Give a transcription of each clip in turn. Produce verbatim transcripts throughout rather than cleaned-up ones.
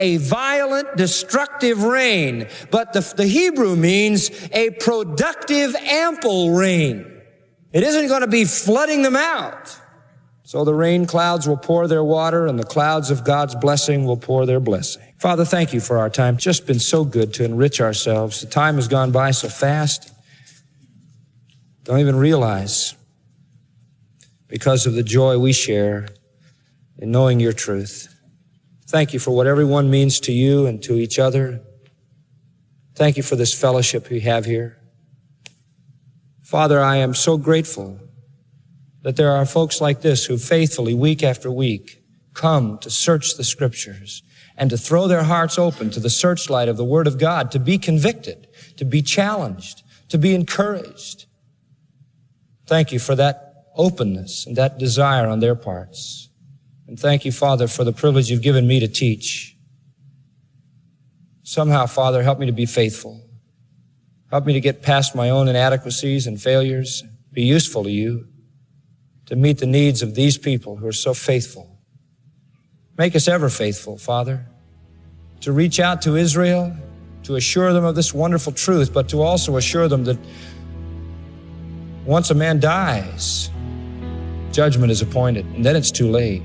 a violent, destructive rain, but the, the Hebrew means a productive, ample rain. It isn't going to be flooding them out. So the rain clouds will pour their water, and the clouds of God's blessing will pour their blessing. Father, thank you for our time. It's just been so good to enrich ourselves. The time has gone by so fast. Don't even realize, because of the joy we share in knowing your truth. Thank you for what everyone means to you and to each other. Thank you for this fellowship we have here. Father, I am so grateful that there are folks like this who faithfully, week after week, come to search the Scriptures and to throw their hearts open to the searchlight of the Word of God, to be convicted, to be challenged, to be encouraged. Thank you for that openness and that desire on their parts. And thank you, Father, for the privilege you've given me to teach. Somehow, Father, help me to be faithful. Help me to get past my own inadequacies and failures, be useful to you, to meet the needs of these people who are so faithful. Make us ever faithful, Father, to reach out to Israel, to assure them of this wonderful truth, but to also assure them that once a man dies, judgment is appointed, and then it's too late.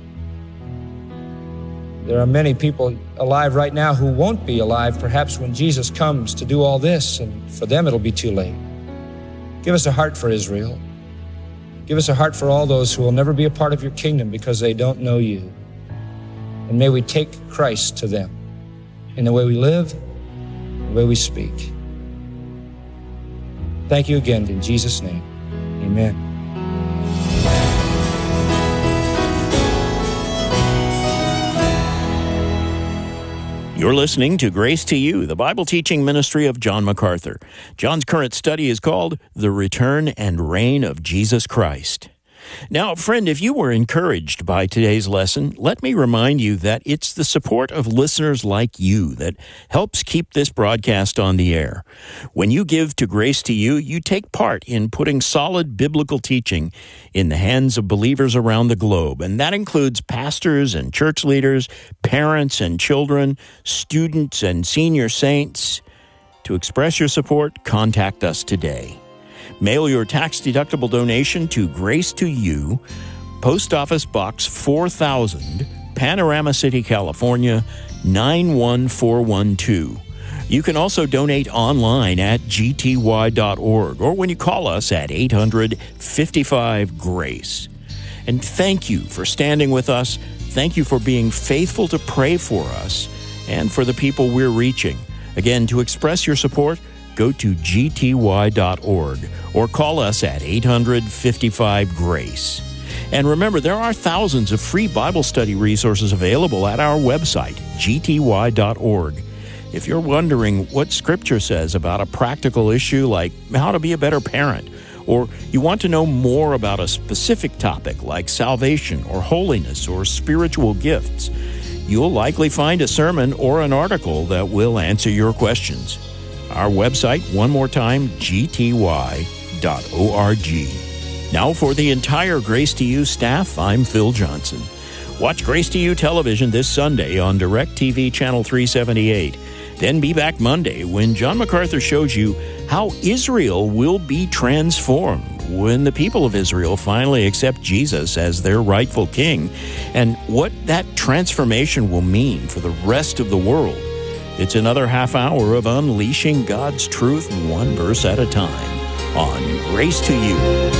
There are many people alive right now who won't be alive perhaps when Jesus comes to do all this, and for them it'll be too late. Give us a heart for Israel. Give us a heart for all those who will never be a part of your kingdom because they don't know you. And may we take Christ to them in the way we live, the way we speak. Thank you again in Jesus' name. Amen. You're listening to Grace to You, the Bible teaching ministry of John MacArthur. John's current study is called The Return and Reign of Jesus Christ. Now, friend, if you were encouraged by today's lesson, let me remind you that it's the support of listeners like you that helps keep this broadcast on the air. When you give to Grace to You, you take part in putting solid biblical teaching in the hands of believers around the globe, and that includes pastors and church leaders, parents and children, students and senior saints. To express your support, contact us today. Mail your tax-deductible donation to Grace to You, Post Office Box four thousand, Panorama City, California, nine one four one two. You can also donate online at g t y dot org or when you call us at eight hundred, fifty-five, GRACE. And thank you for standing with us. Thank you for being faithful to pray for us and for the people we're reaching. Again, to express your support, go to g t y dot org or call us at eight hundred, fifty-five, GRACE. And remember, there are thousands of free Bible study resources available at our website, g t y dot org. If you're wondering what Scripture says about a practical issue like how to be a better parent, or you want to know more about a specific topic like salvation or holiness or spiritual gifts, you'll likely find a sermon or an article that will answer your questions. Our website, one more time, g t y dot org. Now for the entire Grace to You staff, I'm Phil Johnson. Watch Grace to You television this Sunday on DirecTV Channel three seventy-eight. Then be back Monday when John MacArthur shows you how Israel will be transformed when the people of Israel finally accept Jesus as their rightful king, and what that transformation will mean for the rest of the world. It's another half hour of unleashing God's truth one verse at a time on Grace to You.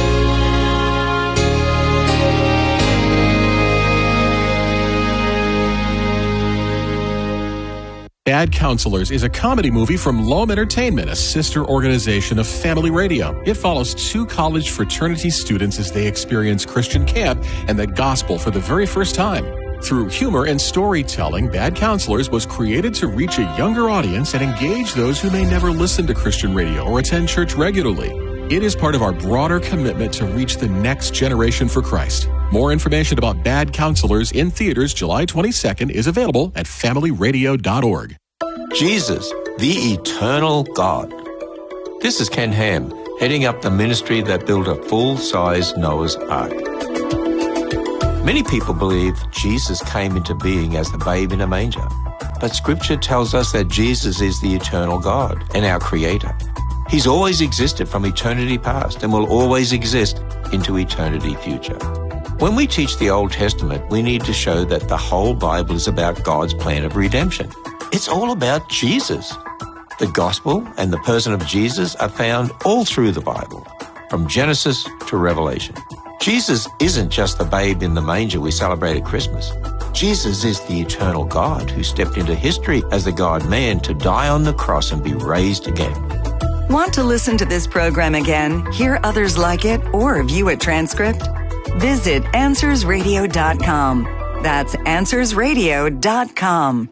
Bad Counselors is a comedy movie from Loam Entertainment, a sister organization of Family Radio. It follows two college fraternity students as they experience Christian camp and the gospel for the very first time. Through humor and storytelling, Bad Counselors was created to reach a younger audience and engage those who may never listen to Christian radio or attend church regularly. It is part of our broader commitment to reach the next generation for Christ. More information about Bad Counselors in theaters July twenty-second is available at family radio dot org. Jesus, the eternal God. This is Ken Ham, heading up the ministry that built a full-size Noah's Ark. Many people believe Jesus came into being as the babe in a manger. But Scripture tells us that Jesus is the eternal God and our Creator. He's always existed from eternity past and will always exist into eternity future. When we teach the Old Testament, we need to show that the whole Bible is about God's plan of redemption. It's all about Jesus. The gospel and the person of Jesus are found all through the Bible, from Genesis to Revelation. Jesus isn't just the babe in the manger we celebrate at Christmas. Jesus is the eternal God who stepped into history as the God-man to die on the cross and be raised again. Want to listen to this program again, hear others like it, or view a transcript? Visit answers radio dot com. That's answers radio dot com.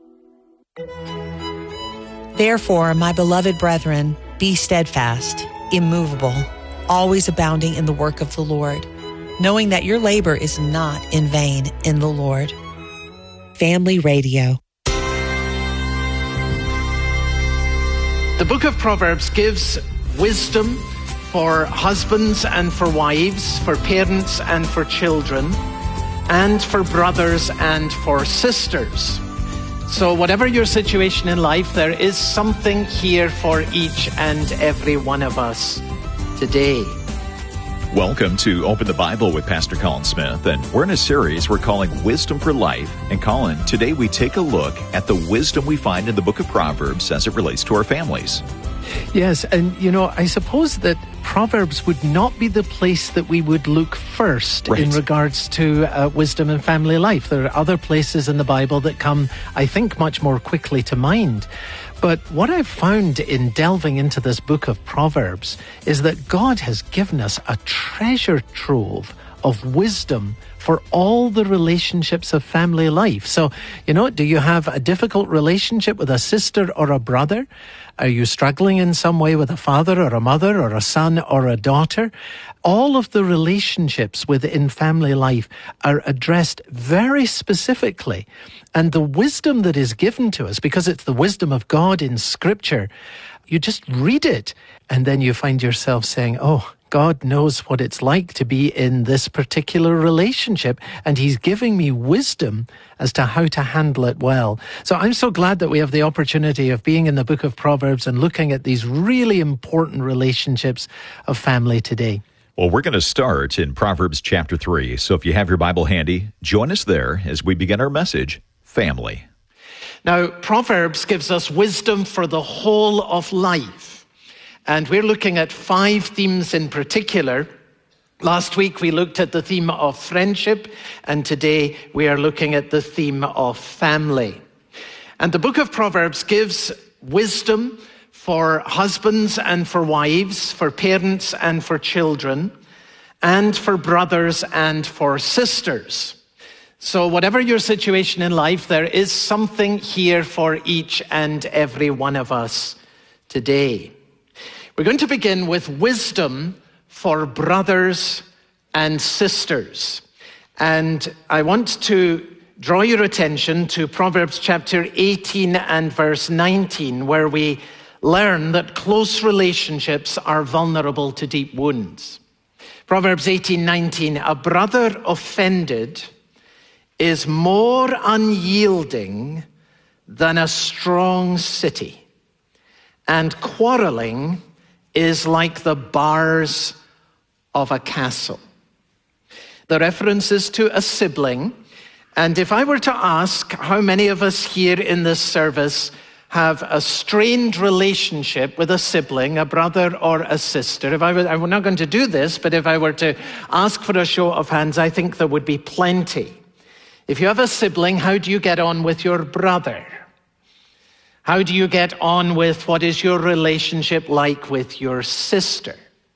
Therefore, my beloved brethren, be steadfast, immovable, always abounding in the work of the Lord, knowing that your labor is not in vain in the Lord. Family Radio. The book of Proverbs gives wisdom for husbands and for wives, for parents and for children, and for brothers and for sisters. So whatever your situation in life, there is something here for each and every one of us today. Welcome to Open the Bible with Pastor Colin Smith, and we're in a series we're calling Wisdom for Life. And Colin, today we take a look at the wisdom we find in the book of Proverbs as it relates to our families. Yes, and you know, I suppose that Proverbs would not be the place that we would look first right. in regards to uh, wisdom and family life. There are other places in the Bible that come, I think, much more quickly to mind. But what I've found in delving into this book of Proverbs is that God has given us a treasure trove of wisdom for all the relationships of family life. So, you know, do you have a difficult relationship with a sister or a brother? Are you struggling in some way with a father or a mother or a son or a daughter? All of the relationships within family life are addressed very specifically. And the wisdom that is given to us, because it's the wisdom of God in Scripture, you just read it and then you find yourself saying, oh, God knows what it's like to be in this particular relationship, and He's giving me wisdom as to how to handle it well. So I'm so glad that we have the opportunity of being in the book of Proverbs and looking at these really important relationships of family today. Well, we're going to start in Proverbs chapter three. So if you have your Bible handy, join us there as we begin our message, Family. Now, Proverbs gives us wisdom for the whole of life. And we're looking at five themes in particular. Last week we looked at the theme of friendship, and today we are looking at the theme of family. And the book of Proverbs gives wisdom for husbands and for wives, for parents and for children, and for brothers and for sisters. So whatever your situation in life, there is something here for each and every one of us today. We're going to begin with wisdom for brothers and sisters. And I want to draw your attention to Proverbs chapter eighteen and verse nineteen, where we learn that close relationships are vulnerable to deep wounds. Proverbs eighteen nineteen, a brother offended is more unyielding than a strong city, and quarreling is like the bars of a castle. The reference is to a sibling. And if I were to ask how many of us here in this service have a strained relationship with a sibling, a brother or a sister, if I were, I'm not going to do this, but if I were to ask for a show of hands, I think there would be plenty. If you have a sibling, how do you get on with your brother? How do you get on with what is your relationship like with your sister?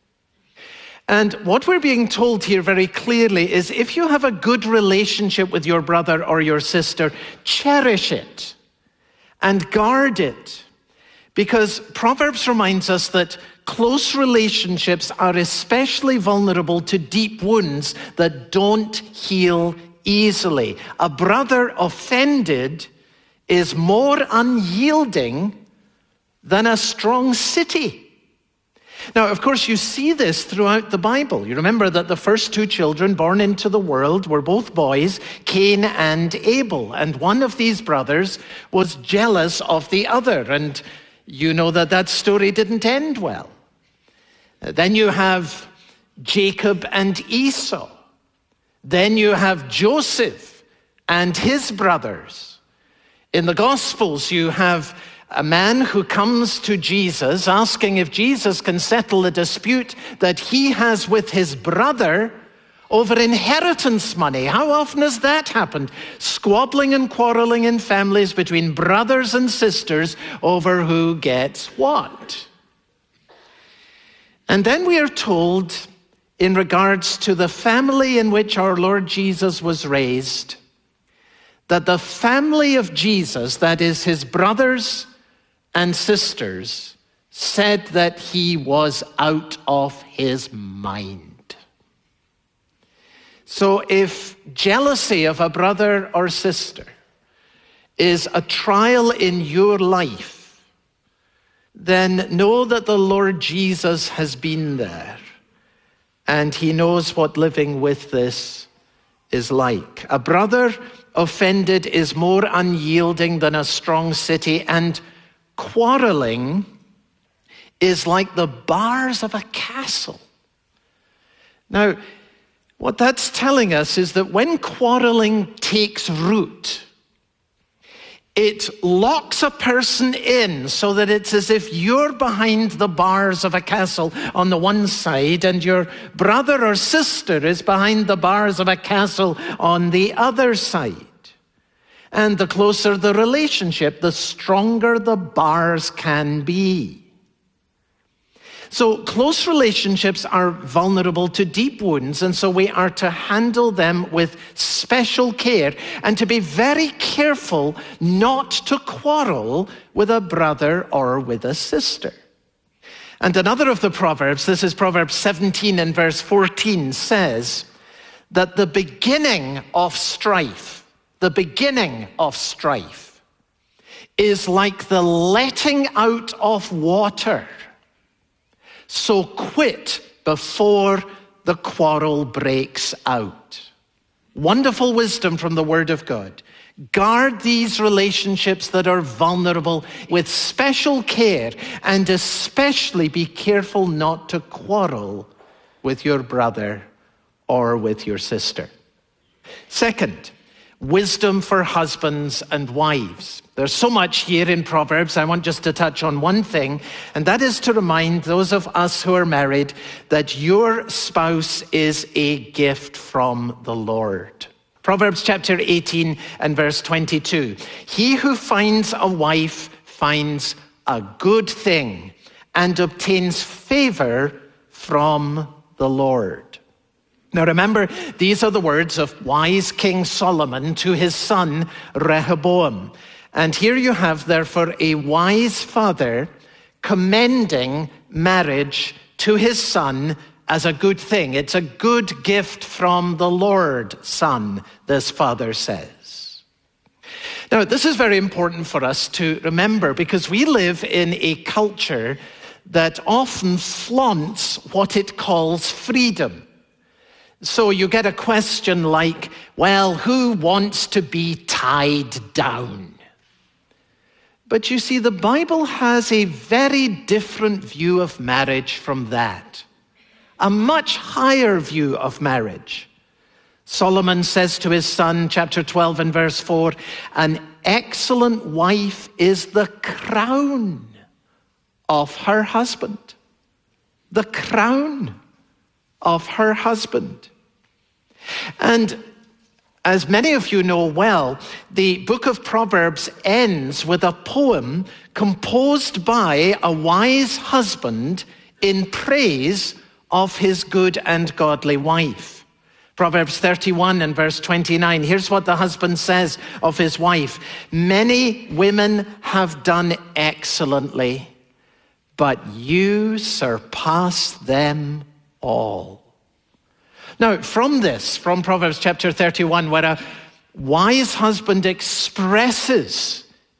And what we're being told here very clearly is if you have a good relationship with your brother or your sister, cherish it and guard it. Because Proverbs reminds us that close relationships are especially vulnerable to deep wounds that don't heal easily. A brother offended is more unyielding than a strong city. Now, of course, you see this throughout the Bible. You remember that the first two children born into the world were both boys, Cain and Abel. And one of these brothers was jealous of the other. And you know that that story didn't end well. Then you have Jacob and Esau. Then you have Joseph and his brothers. In the Gospels, you have a man who comes to Jesus asking if Jesus can settle a dispute that he has with his brother over inheritance money. How often has that happened? Squabbling and quarreling in families between brothers and sisters over who gets what. And then we are told, in regards to the family in which our Lord Jesus was raised, that the family of Jesus, that is his brothers and sisters, said that he was out of his mind. So if jealousy of a brother or sister is a trial in your life, then know that the Lord Jesus has been there, and he knows what living with this is like. A brother offended is more unyielding than a strong city, and quarreling is like the bars of a castle. Now, what that's telling us is that when quarreling takes root, it locks a person in so that it's as if you're behind the bars of a castle on the one side and your brother or sister is behind the bars of a castle on the other side. And the closer the relationship, the stronger the bars can be. So close relationships are vulnerable to deep wounds, and so we are to handle them with special care and to be very careful not to quarrel with a brother or with a sister. And another of the Proverbs, this is Proverbs seventeen and verse fourteen, says that the beginning of strife, the beginning of strife is like the letting out of water. So quit before the quarrel breaks out. Wonderful wisdom from the Word of God. Guard these relationships that are vulnerable with special care, and especially be careful not to quarrel with your brother or with your sister. Second, wisdom for husbands and wives. There's so much here in Proverbs. I want just to touch on one thing, and that is to remind those of us who are married that your spouse is a gift from the Lord. Proverbs chapter eighteen and verse twenty-two. He who finds a wife finds a good thing and obtains favor from the Lord. Now remember, these are the words of wise King Solomon to his son Rehoboam. And here you have, therefore, a wise father commending marriage to his son as a good thing. It's a good gift from the Lord, son, this father says. Now, this is very important for us to remember, because we live in a culture that often flaunts what it calls freedom. So you get a question like, well, who wants to be tied down? But you see, the Bible has a very different view of marriage from that. A much higher view of marriage. Solomon says to his son, chapter twelve and verse four, an excellent wife is the crown of her husband. The crown of her husband. And as many of you know well, the book of Proverbs ends with a poem composed by a wise husband in praise of his good and godly wife. Proverbs thirty-one and verse twenty-nine. Here's what the husband says of his wife. Many women have done excellently, but you surpass them all. Now, from this, from Proverbs chapter thirty-one, where a wise husband expresses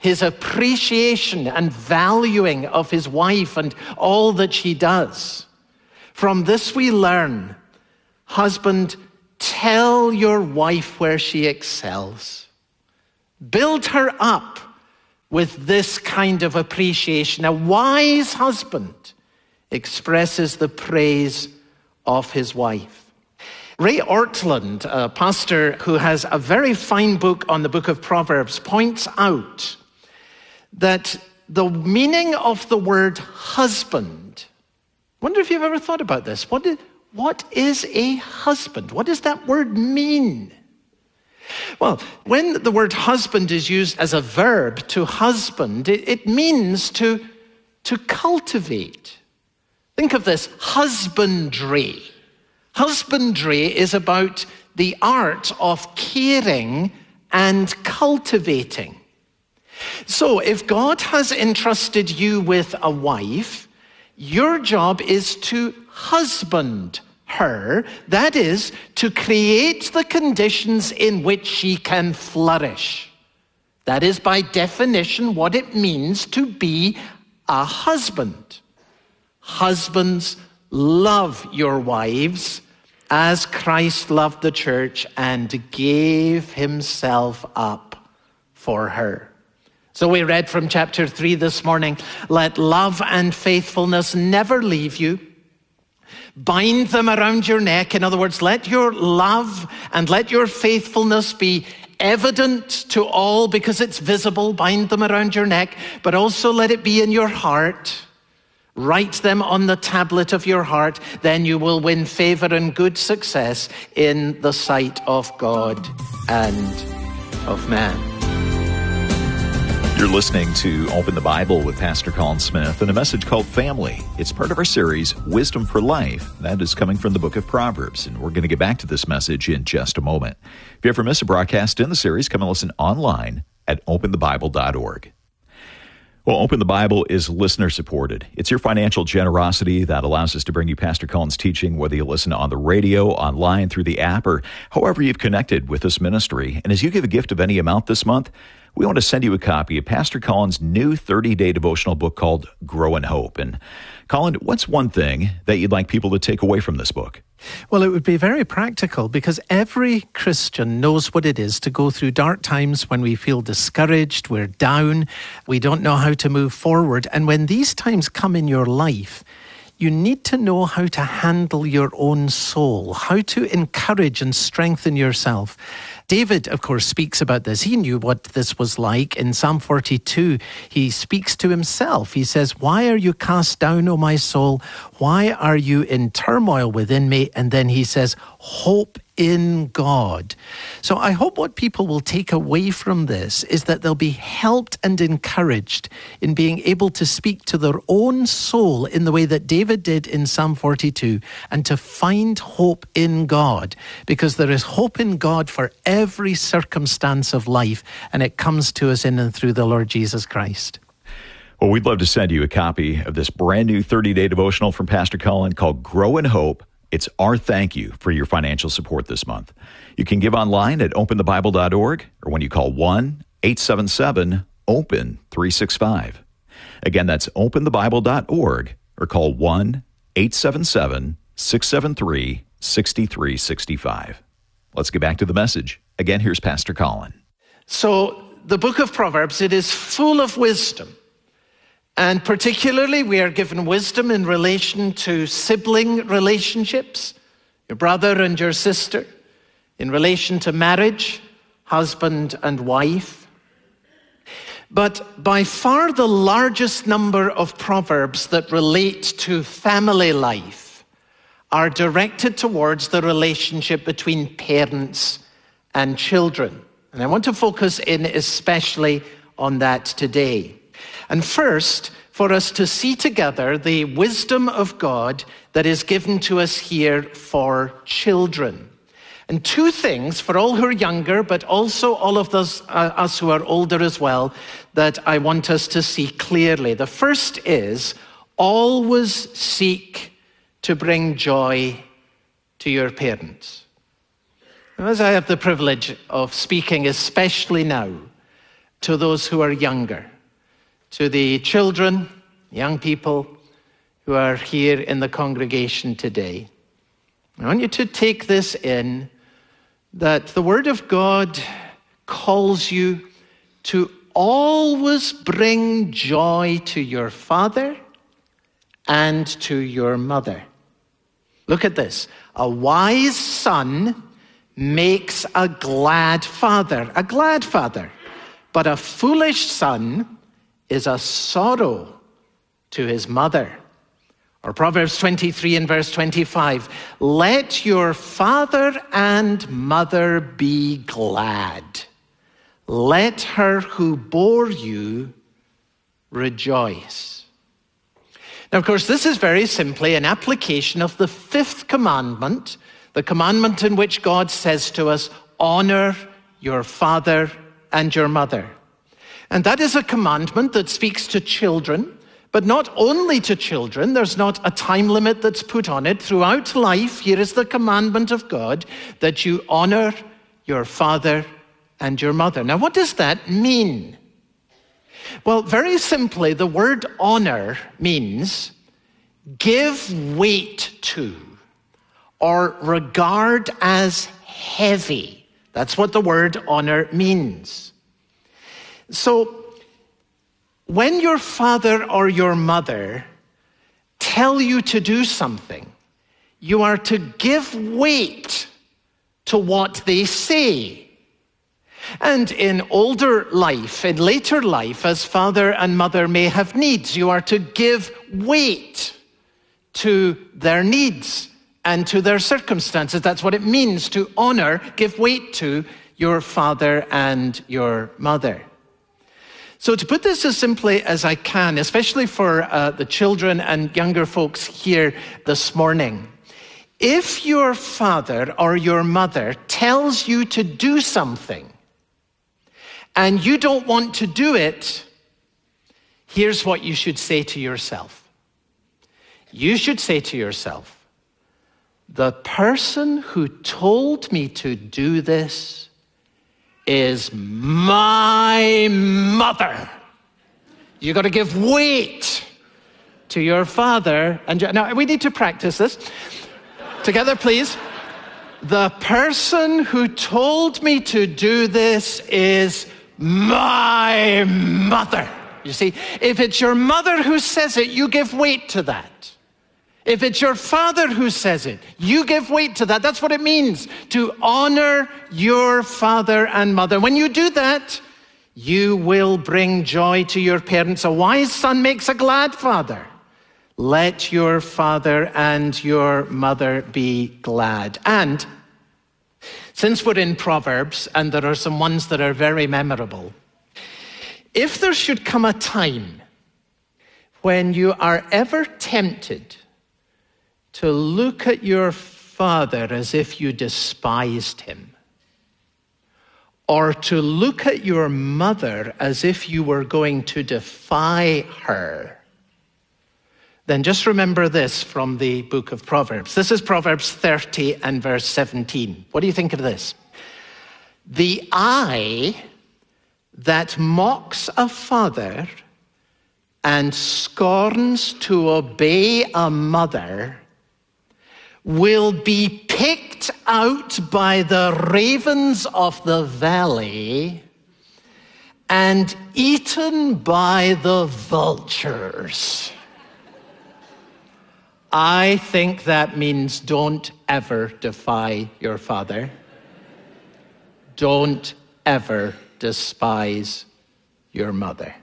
his appreciation and valuing of his wife and all that she does. From this we learn, husband, tell your wife where she excels. Build her up with this kind of appreciation. A wise husband expresses the praise of his wife. Ray Ortlund, a pastor who has a very fine book on the book of Proverbs, points out that the meaning of the word husband, I wonder if you've ever thought about this. What is, what is a husband? What does that word mean? Well, when the word husband is used as a verb, to husband, it, it means to, to cultivate. Think of this, husbandry. Husbandry is about the art of caring and cultivating. So if God has entrusted you with a wife, your job is to husband her, that is, to create the conditions in which she can flourish. That is, by definition, what it means to be a husband. Husbands, love your wives as Christ loved the church and gave himself up for her. So we read from chapter three this morning, let love and faithfulness never leave you. Bind them around your neck. In other words, let your love and let your faithfulness be evident to all because it's visible. Bind them around your neck, but also let it be in your heart. Write them on the tablet of your heart. Then you will win favor and good success in the sight of God and of man. You're listening to Open the Bible with Pastor Colin Smith and a message called Family. It's part of our series, Wisdom for Life. That is coming from the book of Proverbs, and we're going to get back to this message in just a moment. If you ever miss a broadcast in the series, come and listen online at open the bible dot org. Well, Open the Bible is listener-supported. It's your financial generosity that allows us to bring you Pastor Colin's teaching, whether you listen on the radio, online, through the app, or however you've connected with this ministry. And as you give a gift of any amount this month, we want to send you a copy of Pastor Colin's new thirty-day devotional book called Grow in Hope. And Colin, what's one thing that you'd like people to take away from this book? Well, it would be very practical because every Christian knows what it is to go through dark times when we feel discouraged, we're down, we don't know how to move forward. And when these times come in your life, you need to know how to handle your own soul, how to encourage and strengthen yourself. David, of course, speaks about this. He knew what this was like. In Psalm forty-two, he speaks to himself. He says, why are you cast down, O my soul? Why are you in turmoil within me? And then he says, hope in God. So I hope what people will take away from this is that they'll be helped and encouraged in being able to speak to their own soul in the way that David did in Psalm forty-two, and to find hope in God, because there is hope in God for every circumstance of life, and it comes to us in and through the Lord Jesus Christ. Well, we'd love to send you a copy of this brand new thirty-day devotional from Pastor Colin called Grow in Hope. It's our thank you for your financial support this month. You can give online at open the bible dot org or when you call one eight seven seven open three six five. Again, that's open the bible dot org or call one eight seven seven six seven three six three six five. Let's get back to the message. Again, here's Pastor Colin. So the book of Proverbs, it is full of wisdom. And particularly, we are given wisdom in relation to sibling relationships, your brother and your sister, in relation to marriage, husband and wife. But by far the largest number of proverbs that relate to family life are directed towards the relationship between parents and children. And I want to focus in especially on that today. And first, for us to see together the wisdom of God that is given to us here for children. And two things for all who are younger, but also all of those, uh, us who are older as well, that I want us to see clearly. The first is, always seek to bring joy to your parents. As I have the privilege of speaking, especially now, to those who are younger, to the children, young people who are here in the congregation today. I want you to take this in, that the Word of God calls you to always bring joy to your father and to your mother. Look at this. A wise son makes a glad father, a glad father. But a foolish son is a sorrow to his mother. Or Proverbs twenty-three and verse twenty-five, let your father and mother be glad. Let her who bore you rejoice. Now, of course, this is very simply an application of the fifth commandment, the commandment in which God says to us, honor your father and your mother. And that is a commandment that speaks to children, but not only to children. There's not a time limit that's put on it. Throughout life, here is the commandment of God that you honor your father and your mother. Now, what does that mean? Well, very simply, the word honor means give weight to or regard as heavy. That's what the word honor means. So, when your father or your mother tell you to do something, you are to give weight to what they say. And in older life, in later life, as father and mother may have needs, you are to give weight to their needs and to their circumstances. That's what it means to honor, give weight to your father and your mother. So to put this as simply as I can, especially for uh, the children and younger folks here this morning, if your father or your mother tells you to do something and you don't want to do it, here's what you should say to yourself. You should say to yourself, the person who told me to do this is my mother. You got to give weight to your father. And your, now we need to practice this together, please. The person who told me to do this is my mother. You see, if it's your mother who says it, you give weight to that. If it's your father who says it, you give weight to that. That's what it means to honor your father and mother. When you do that, you will bring joy to your parents. A wise son makes a glad father. Let your father and your mother be glad. And since we're in Proverbs, and there are some ones that are very memorable, if there should come a time when you are ever tempted to look at your father as if you despised him, or to look at your mother as if you were going to defy her, then just remember this from the book of Proverbs. This is Proverbs thirty and verse seventeen. What do you think of this? The eye that mocks a father and scorns to obey a mother will be picked out by the ravens of the valley and eaten by the vultures. I think that means don't ever defy your father. Don't ever despise your mother.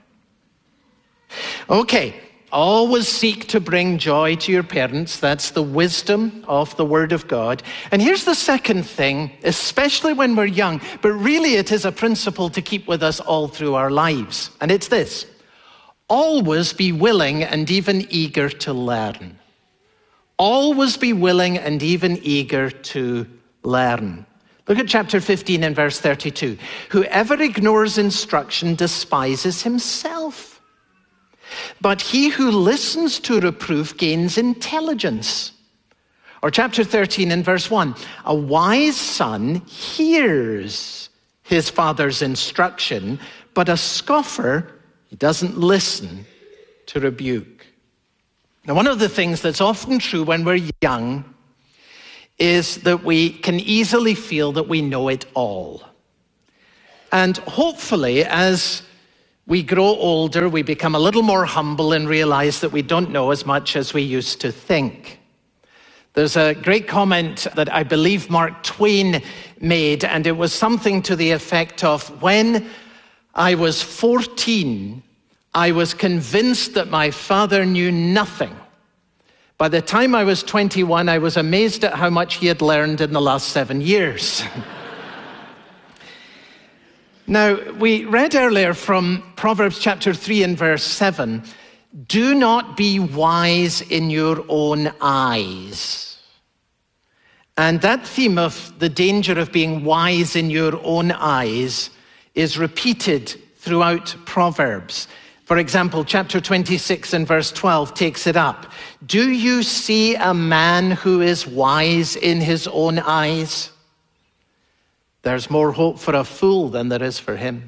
Okay. Always seek to bring joy to your parents. That's the wisdom of the Word of God. And here's the second thing, especially when we're young, but really it is a principle to keep with us all through our lives. And it's this: always be willing and even eager to learn. Always be willing and even eager to learn. Look at chapter fifteen and verse thirty-two. Whoever ignores instruction despises himself. But he who listens to reproof gains intelligence. Or chapter thirteen and verse one. A wise son hears his father's instruction, but a scoffer, he doesn't listen to rebuke. Now, one of the things that's often true when we're young is that we can easily feel that we know it all. And hopefully, as we grow older, we become a little more humble and realize that we don't know as much as we used to think. There's a great comment that I believe Mark Twain made, and it was something to the effect of, when I was fourteen, I was convinced that my father knew nothing. By the time I was twenty-one, I was amazed at how much he had learned in the last seven years. Now, we read earlier from Proverbs chapter three and verse seven, do not be wise in your own eyes. And that theme of the danger of being wise in your own eyes is repeated throughout Proverbs. For example, chapter twenty-six and verse twelve takes it up. Do you see a man who is wise in his own eyes? There's more hope for a fool than there is for him.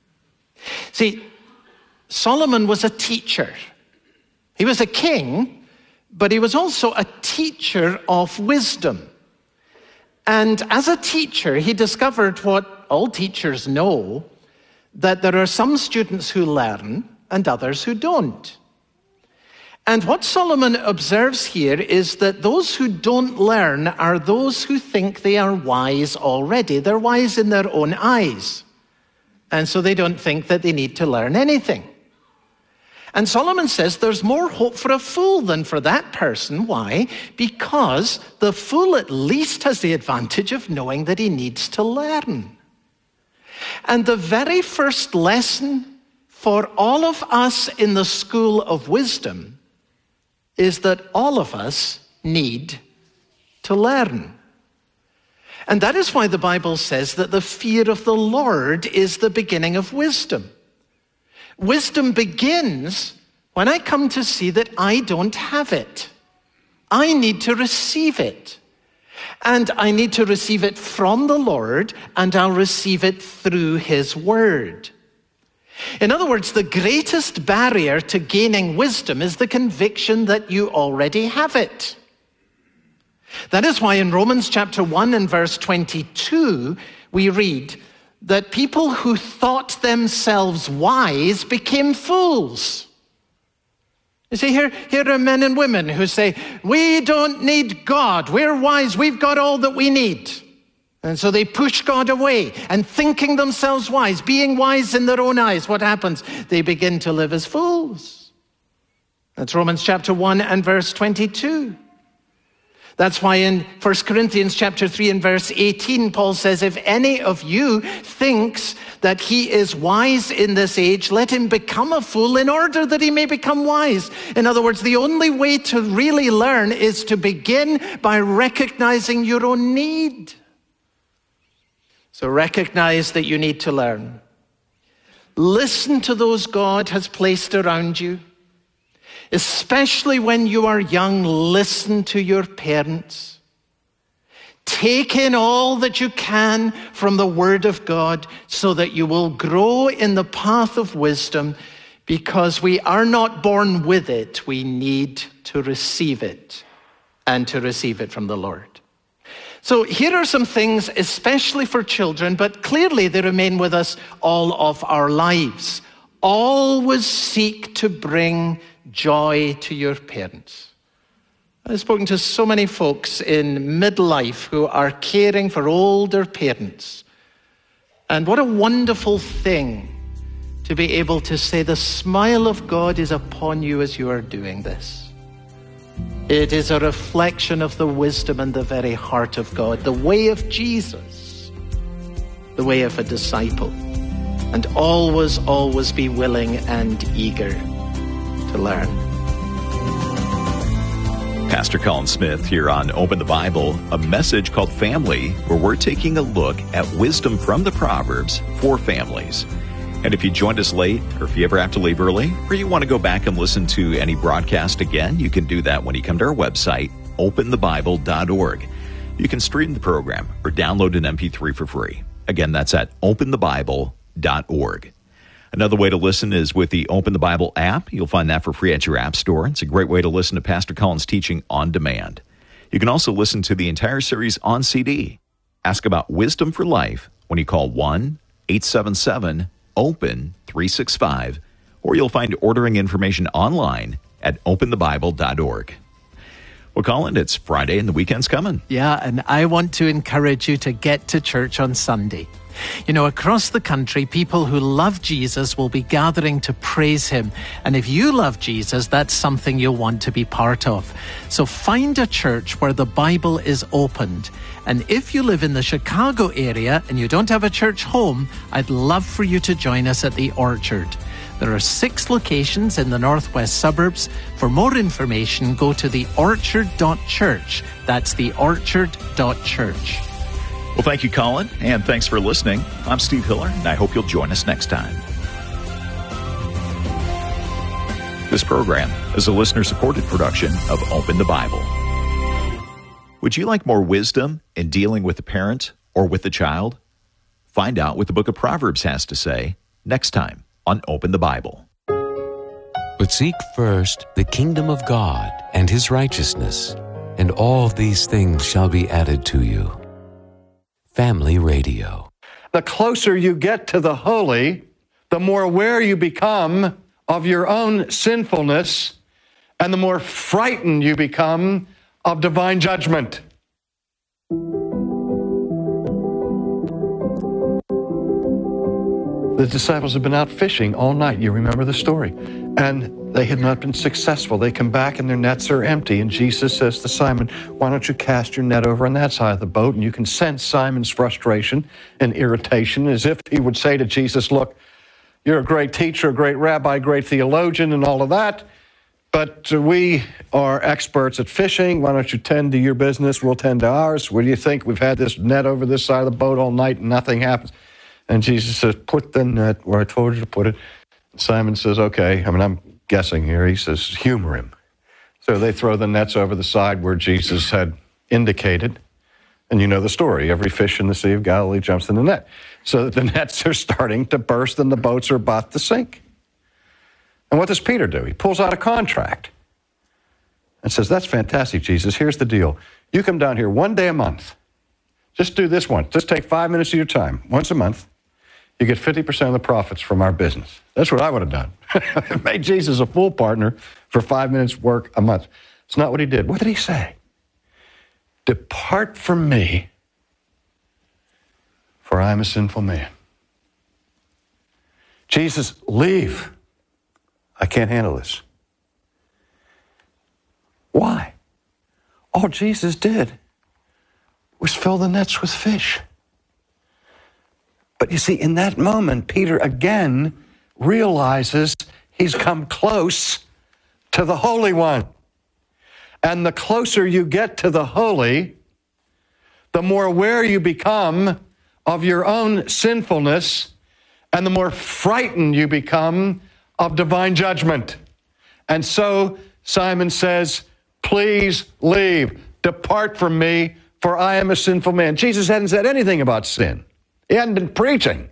See, Solomon was a teacher. He was a king, but he was also a teacher of wisdom. And as a teacher, he discovered what all teachers know, that there are some students who learn and others who don't. And what Solomon observes here is that those who don't learn are those who think they are wise already. They're wise in their own eyes. And so they don't think that they need to learn anything. And Solomon says there's more hope for a fool than for that person. Why? Because the fool at least has the advantage of knowing that he needs to learn. And the very first lesson for all of us in the school of wisdom is that all of us need to learn. And that is why the Bible says that the fear of the Lord is the beginning of wisdom. Wisdom begins when I come to see that I don't have it. I need to receive it. And I need to receive it from the Lord, and I'll receive it through His Word. In other words, the greatest barrier to gaining wisdom is the conviction that you already have it. That is why in Romans chapter one and verse twenty-two, we read that people who thought themselves wise became fools. You see, here, here are men and women who say, we don't need God. We're wise. We've got all that we need. And so they push God away, and thinking themselves wise, being wise in their own eyes, what happens? They begin to live as fools. That's Romans chapter one and verse twenty-two. That's why in First Corinthians chapter three and verse eighteen, Paul says, if any of you thinks that he is wise in this age, let him become a fool in order that he may become wise. In other words, the only way to really learn is to begin by recognizing your own need. So recognize that you need to learn. Listen to those God has placed around you. Especially when you are young, listen to your parents. Take in all that you can from the Word of God so that you will grow in the path of wisdom, because we are not born with it. We need to receive it, and to receive it from the Lord. So here are some things, especially for children, but clearly they remain with us all of our lives. Always seek to bring joy to your parents. I've spoken to so many folks in midlife who are caring for older parents. And what a wonderful thing to be able to say, the smile of God is upon you as you are doing this. It is a reflection of the wisdom and the very heart of God, the way of Jesus, the way of a disciple. And always, always be willing and eager to learn. Pastor Colin Smith here on Open the Bible, a message called Family, where we're taking a look at wisdom from the Proverbs for families. And if you joined us late, or if you ever have to leave early, or you want to go back and listen to any broadcast again, you can do that when you come to our website, open the bible dot org. You can stream the program or download an M P three for free. Again, that's at open the bible dot org. Another way to listen is with the Open the Bible app. You'll find that for free at your app store. It's a great way to listen to Pastor Colin's teaching on demand. You can also listen to the entire series on C D. Ask about Wisdom for Life when you call one eight seven seven open three six five, or you'll find ordering information online at open the bible dot org. Well, Colin, it's Friday and the weekend's coming. Yeah, and I want to encourage you to get to church on Sunday. You know, across the country, people who love Jesus will be gathering to praise him. And if you love Jesus, that's something you'll want to be part of. So find a church where the Bible is opened. And if you live in the Chicago area and you don't have a church home, I'd love for you to join us at the Orchard. There are six locations in the northwest suburbs. For more information, go to the orchard dot church. That's the orchard dot church. Well, thank you, Colin, and thanks for listening. I'm Steve Hiller, and I hope you'll join us next time. This program is a listener-supported production of Open the Bible. Would you like more wisdom in dealing with the parent or with the child? Find out what the book of Proverbs has to say next time on Open the Bible. But seek first the kingdom of God and his righteousness, and all these things shall be added to you. Family Radio. The closer you get to the holy, the more aware you become of your own sinfulness, and the more frightened you become of divine judgment. The disciples had been out fishing all night. You remember the story. And they had not been successful. They come back and their nets are empty. And Jesus says to Simon, why don't you cast your net over on that side of the boat? And you can sense Simon's frustration and irritation, as if he would say to Jesus, look, you're a great teacher, a great rabbi, great theologian, and all of that. But we are experts at fishing. Why don't you tend to your business? We'll tend to ours. What do you think? We've had this net over this side of the boat all night and nothing happens. And Jesus says, put the net where I told you to put it. Simon says, okay. I mean, I'm guessing here. He says, humor him. So they throw the nets over the side where Jesus had indicated. And you know the story. Every fish in the Sea of Galilee jumps in the net. So that the nets are starting to burst and the boats are about to sink. And what does Peter do? He pulls out a contract and says, that's fantastic, Jesus. Here's the deal. You come down here one day a month. Just do this once. Just take five minutes of your time, once a month. You get fifty percent of the profits from our business. That's what I would have done. Made Jesus a full partner for five minutes work a month. It's not what he did. What did he say? Depart from me, for I am a sinful man. Jesus, leave. I can't handle this. Why? All Jesus did was fill the nets with fish. But you see, in that moment, Peter again realizes he's come close to the Holy One. And the closer you get to the holy, the more aware you become of your own sinfulness, and the more frightened you become of divine judgment. And so Simon says, please leave, depart from me, for I am a sinful man. Jesus hadn't said anything about sin. He hadn't been preaching.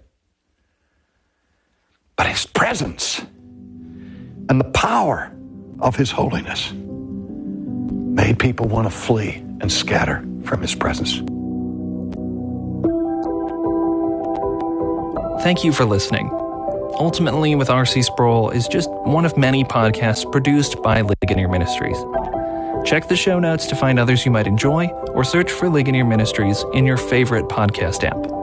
But his presence and the power of his holiness made people want to flee and scatter from his presence. Thank you for listening. Ultimately with R C Sproul is just one of many podcasts produced by Ligonier Ministries. Check the show notes to find others you might enjoy, or search for Ligonier Ministries in your favorite podcast app.